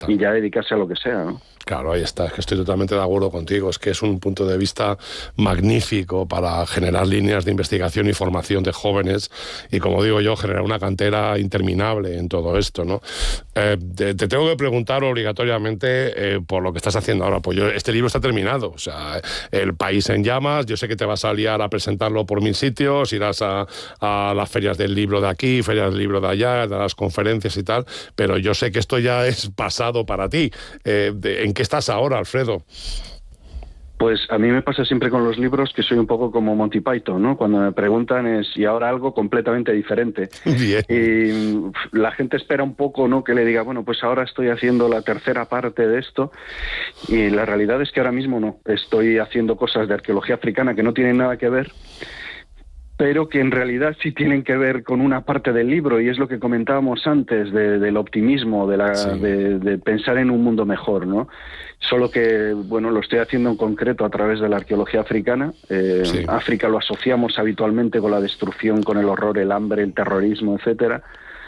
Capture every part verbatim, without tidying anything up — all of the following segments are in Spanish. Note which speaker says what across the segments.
Speaker 1: y ya dedicarse a lo que sea, ¿no?
Speaker 2: Claro, ahí está, es que estoy totalmente de acuerdo contigo, es que es un punto de vista magnífico para generar líneas de investigación y formación de jóvenes y, como digo yo, generar una cantera interminable en todo esto, ¿no? Eh, te, te tengo que preguntar obligatoriamente eh, por lo que estás haciendo ahora, pues yo, este libro está terminado, o sea, El país en llamas, yo sé que te vas a liar a presentarlo por mil sitios, irás a, a las ferias del libro de aquí, ferias del libro de allá, de las conferencias y tal, pero yo sé que esto ya es pasado para ti. Eh, de, ¿En qué estás ahora, Alfredo?
Speaker 1: Pues a mí me pasa siempre con los libros que soy un poco como Monty Python, ¿no? Cuando me preguntan es, y ahora algo completamente diferente.
Speaker 2: Bien.
Speaker 1: Y la gente espera un poco, ¿no? Que le diga, bueno, pues ahora estoy haciendo la tercera parte de esto. Y la realidad es que ahora mismo no. Estoy haciendo cosas de arqueología africana que no tienen nada que ver, pero que en realidad sí tienen que ver con una parte del libro, y es lo que comentábamos antes, de, del optimismo, de, la, sí. de, de pensar en un mundo mejor, ¿no? Solo que, bueno, lo estoy haciendo en concreto a través de la arqueología africana. Eh, sí. África lo asociamos habitualmente con la destrucción, con el horror, el hambre, el terrorismo, etcétera.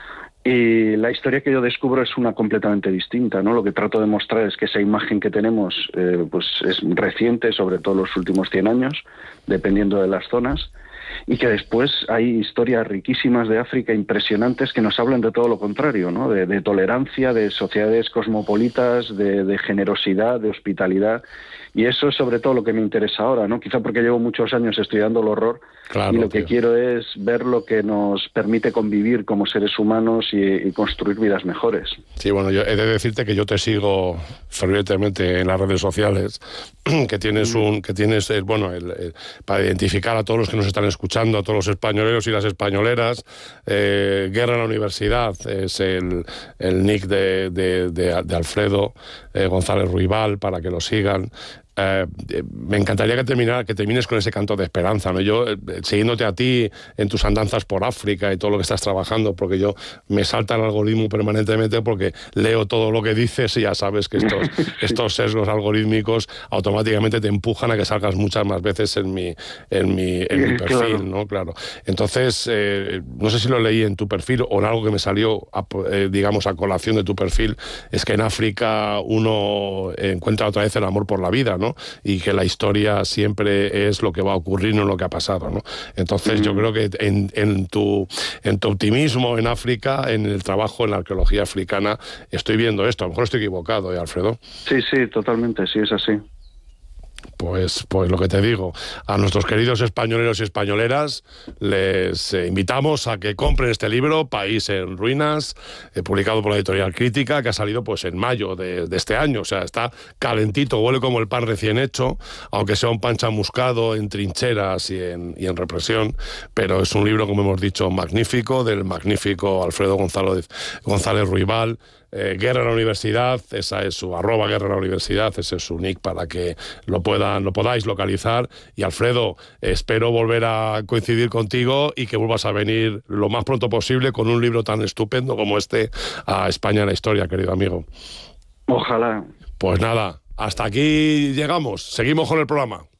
Speaker 1: Y la historia que yo descubro es una completamente distinta, ¿no? Lo que trato de mostrar es que esa imagen que tenemos eh, pues es reciente, sobre todo los últimos cien años, dependiendo de las zonas, y que después hay historias riquísimas de África, impresionantes, que nos hablan de todo lo contrario, ¿no? De, de tolerancia, de sociedades cosmopolitas, de, de generosidad, de hospitalidad, y eso es sobre todo lo que me interesa ahora, ¿no? Quizá porque llevo muchos años estudiando el horror, claro, y lo tío. que quiero es ver lo que nos permite convivir como seres humanos y, y construir vidas mejores.
Speaker 2: Sí, bueno, yo he de decirte que yo te sigo fervientemente en las redes sociales, que tienes un, que tienes, el, bueno, el, el, para identificar a todos los que nos están escuchando, a todos los españoleros y las españoleras, eh, Guerra en la Universidad es el, el nick de, de, de, de Alfredo eh, González Ruibal, para que lo sigan. Eh, me encantaría que, terminara, que termines con ese canto de esperanza, ¿no? Yo, eh, siguiéndote a ti en tus andanzas por África y todo lo que estás trabajando, porque yo me salta el algoritmo permanentemente porque leo todo lo que dices y ya sabes que estos, estos sesgos algorítmicos automáticamente te empujan a que salgas muchas más veces en mi, en mi, en mi perfil, claro. ¿no? Claro. Entonces, eh, no sé si lo leí en tu perfil o en algo que me salió, a, eh, digamos, a colación de tu perfil, es que en África uno encuentra otra vez el amor por la vida, ¿no? Y que la historia siempre es lo que va a ocurrir, no lo que ha pasado, ¿no? Entonces mm. yo creo que en, en, tu, en tu optimismo en África, en el trabajo en la arqueología africana, estoy viendo esto. A lo mejor estoy equivocado, ¿eh, Alfredo?
Speaker 1: Sí, sí, totalmente, sí, es así.
Speaker 2: Pues, pues lo que te digo, a nuestros queridos españoleros y españoleras les eh, invitamos a que compren este libro, País en Ruinas, eh, publicado por la editorial Crítica, que ha salido pues en mayo de, de este año. O sea, está calentito, huele como el pan recién hecho, aunque sea un pan chamuscado en trincheras y en, y en represión, pero es un libro, como hemos dicho, magnífico, del magnífico Alfredo González, González Ruibal. Eh, Guerra en la Universidad, esa es su arroba Guerra en la Universidad, ese es su nick para que lo puedan, lo podáis localizar. Y Alfredo, espero volver a coincidir contigo y que vuelvas a venir lo más pronto posible con un libro tan estupendo como este a España en la historia, querido amigo.
Speaker 1: Ojalá.
Speaker 2: Pues nada, hasta aquí llegamos. Seguimos con el programa.